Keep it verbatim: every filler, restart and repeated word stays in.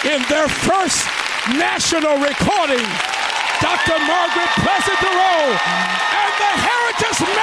in their first national recording, Doctor Margaret Pleasant Duro and the Heritage